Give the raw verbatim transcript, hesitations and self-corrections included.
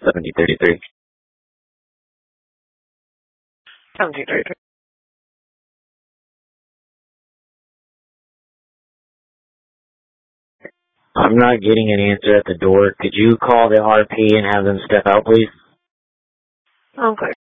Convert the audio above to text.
seventy thirty-three. seventy thirty-three. I'm not getting an answer at the door. Could you call the R P and have them step out, please? Okay.